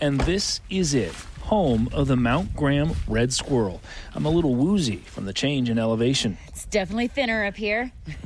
And this is it, home of the Mount Graham red squirrel. I'm a little woozy from the change in elevation. It's definitely thinner up here.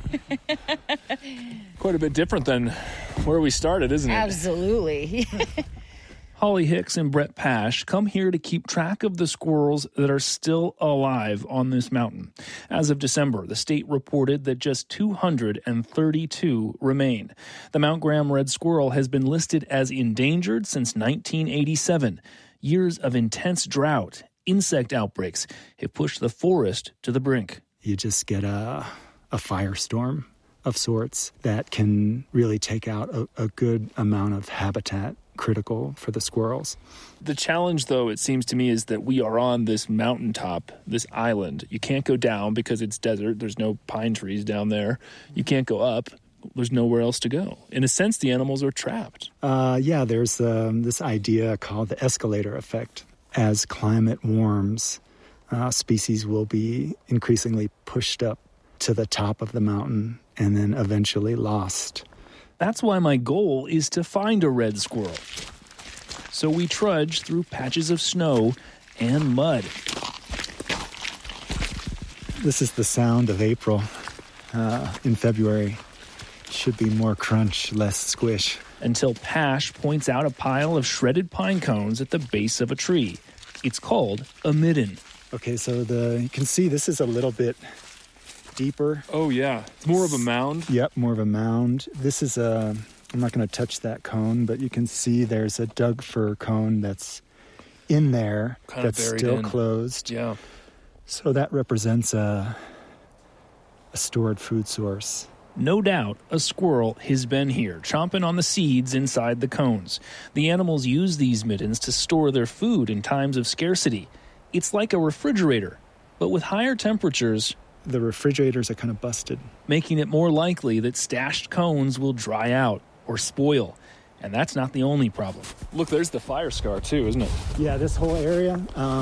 Quite a bit different than where we started, isn't it? Absolutely. Holly Hicks and Brett Pash come here to keep track of the squirrels that are still alive on this mountain. As of December, the state reported that just 232 remain. The Mount Graham red squirrel has been listed as endangered since 1987. Years of intense drought, insect outbreaks have pushed the forest to the brink. You just get a firestorm of sorts that can really take out a good amount of habitat critical for the squirrels. The challenge, though, it seems to me, is that we are on this mountaintop, this island. You can't go down because it's desert. There's no pine trees down there. You can't go up. There's nowhere else to go. In a sense, the animals are trapped. There's this idea called the escalator effect. As climate warms, species will be increasingly pushed up to the top of the mountain and then eventually lost. That's why my goal is to find a red squirrel. So we trudge through patches of snow and mud. This is the sound of April. In February, should be more crunch, less squish. Until Pash points out a pile of shredded pine cones at the base of a tree. It's called a midden. Okay, so you can see this is a little bit deeper. Oh, yeah. It's more of a mound? Yep, more of a mound. This is I'm not going to touch that cone, but you can see there's a Doug fir cone that's in there, kind that's still closed. Yeah. So that represents a stored food source. No doubt a squirrel has been here, chomping on the seeds inside the cones. The animals use these middens to store their food in times of scarcity. It's like a refrigerator, but with higher temperatures. The refrigerators are kind of busted, making it more likely that stashed cones will dry out or spoil. And that's not the only problem. Look, there's the fire scar too, isn't it? Yeah, this whole area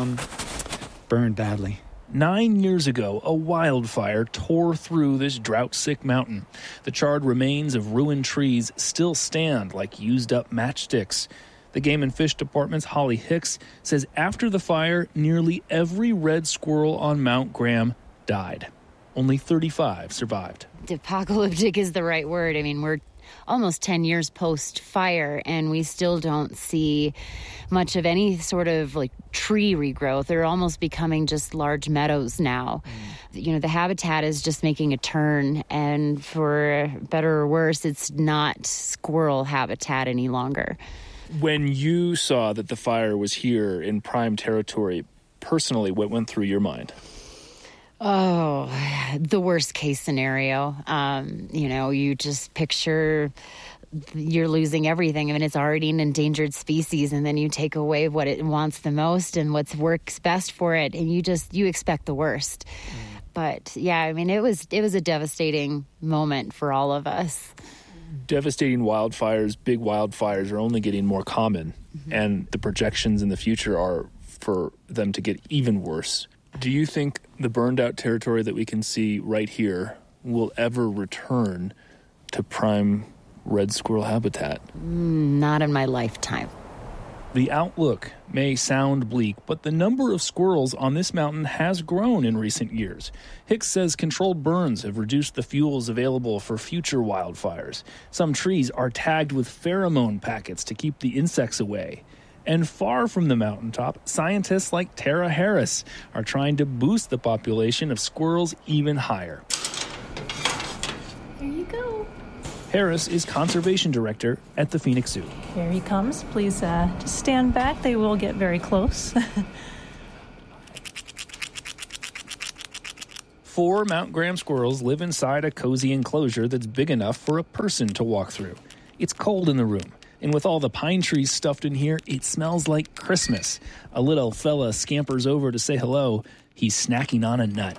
burned badly. 9 years ago, a wildfire tore through this drought-sick mountain. The charred remains of ruined trees still stand like used-up matchsticks. The Game and Fish Department's Holly Hicks says after the fire, nearly every red squirrel on Mount Graham died. Only 35 survived. Apocalyptic is the right word. I mean, we're almost 10 years post-fire, and we still don't see much of any sort of like tree regrowth. They're almost becoming just large meadows now. You know, the habitat is just making a turn, and for better or worse, it's not squirrel habitat any longer. When you saw that the fire was here in prime territory, personally, what went through your mind? Oh, the worst case scenario. You just picture you're losing everything. I mean, it's already an endangered species, and then you take away what it wants the most and what works best for it, and you expect the worst. But yeah, I mean, it was a devastating moment for all of us. Devastating wildfires, big wildfires, are only getting more common, and the projections in the future are for them to get even worse. Do you think the burned out territory that we can see right here will ever return to prime red squirrel habitat? Not in my lifetime. The outlook may sound bleak, but the number of squirrels on this mountain has grown in recent years. Hicks says controlled burns have reduced the fuels available for future wildfires. Some trees are tagged with pheromone packets to keep the insects away. And far from the mountaintop, scientists like Tara Harris are trying to boost the population of squirrels even higher. Here you go. Harris is conservation director at the Phoenix Zoo. Here he comes. Please just stand back. They will get very close. 4 Mount Graham squirrels live inside a cozy enclosure that's big enough for a person to walk through. It's cold in the room. And with all the pine trees stuffed in here, it smells like Christmas. A little fella scampers over to say hello. He's snacking on a nut.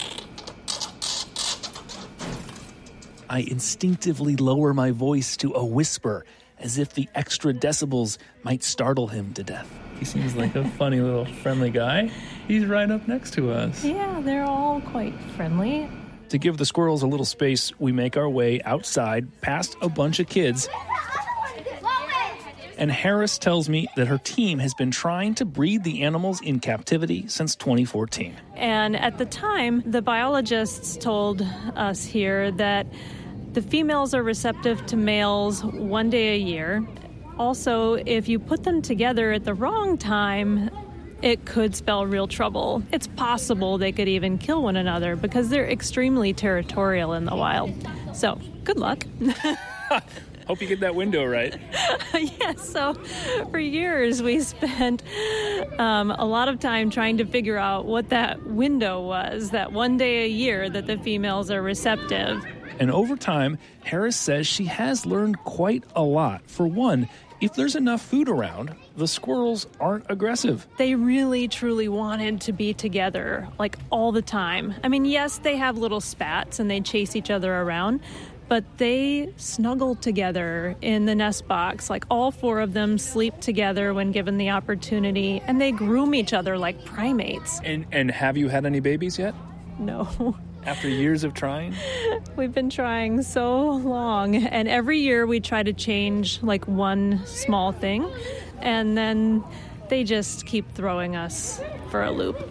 I instinctively lower my voice to a whisper, as if the extra decibels might startle him to death. He seems like a funny little friendly guy. He's right up next to us. Yeah, they're all quite friendly. To give the squirrels a little space, we make our way outside past a bunch of kids And Harris tells me that her team has been trying to breed the animals in captivity since 2014. And at the time, the biologists told us here that the females are receptive to males 1 day a year. Also, if you put them together at the wrong time, it could spell real trouble. It's possible they could even kill one another because they're extremely territorial in the wild. So, good luck. Hope you get that window right. Yes, so for years we spent a lot of time trying to figure out what that window was, that 1 day a year that the females are receptive. And over time, Harris says she has learned quite a lot. For one, if there's enough food around, the squirrels aren't aggressive. They really, truly wanted to be together, like all the time. I mean, yes, they have little spats and they chase each other around, but they snuggle together in the nest box. Like all four of them sleep together when given the opportunity, and they groom each other like primates. And have you had any babies yet? No. After years of trying? We've been trying so long, and every year we try to change like one small thing, and then they just keep throwing us for a loop.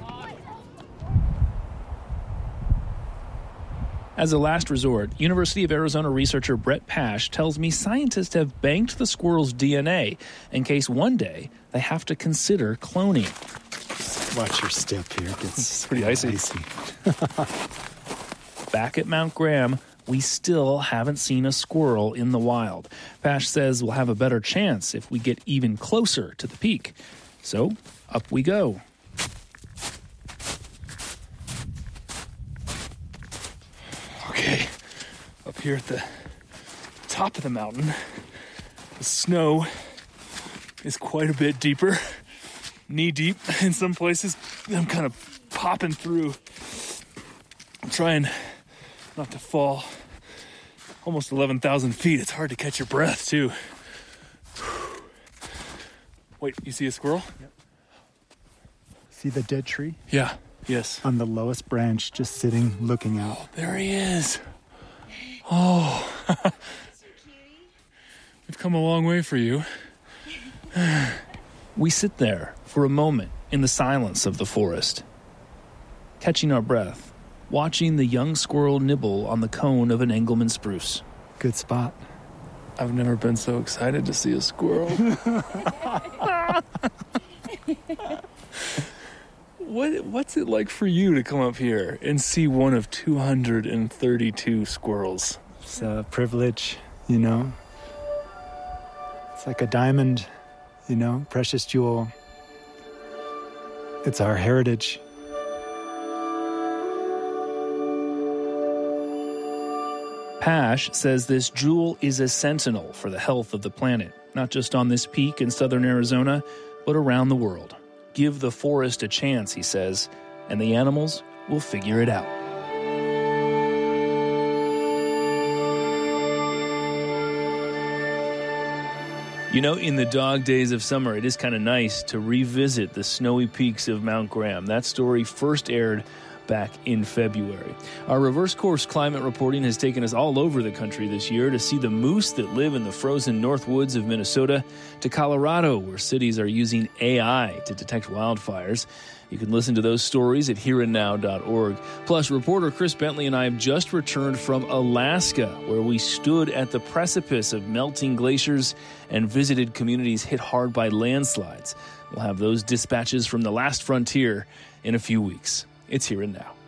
As a last resort, University of Arizona researcher Brett Pash tells me scientists have banked the squirrel's DNA in case one day they have to consider cloning. Watch your step here. It gets pretty icy. Back at Mount Graham, we still haven't seen a squirrel in the wild. Pash says we'll have a better chance if we get even closer to the peak. So, up we go. Okay, up here at the top of the mountain, the snow is quite a bit deeper, knee deep in some places. I'm kind of popping through. I'm trying not to fall. Almost 11,000 feet. It's hard to catch your breath, too. Wait, you see a squirrel? Yep. See the dead tree? Yeah, yes. On the lowest branch, just sitting, looking out. Oh, there he is. Oh. We've come a long way for you. We sit there for a moment in the silence of the forest, catching our breath, watching the young squirrel nibble on the cone of an Engelmann spruce. Good spot. I've never been so excited to see a squirrel. What's it like for you to come up here and see one of 232 squirrels? It's a privilege, you know. It's like a diamond, you know, precious jewel. It's our heritage. Pash says this jewel is a sentinel for the health of the planet, not just on this peak in southern Arizona, but around the world. Give the forest a chance, he says, and the animals will figure it out. You know, in the dog days of summer, it is kind of nice to revisit the snowy peaks of Mount Graham. That story first aired back in February. Our reverse course climate reporting has taken us all over the country this year, to see the moose that live in the frozen north woods of Minnesota, to Colorado, where cities are using AI to detect wildfires. You can listen to those stories at hereandnow.org. Plus, reporter Chris Bentley and I have just returned from Alaska, where we stood at the precipice of melting glaciers and visited communities hit hard by landslides. We'll have those dispatches from the last frontier in a few weeks. It's Here and Now.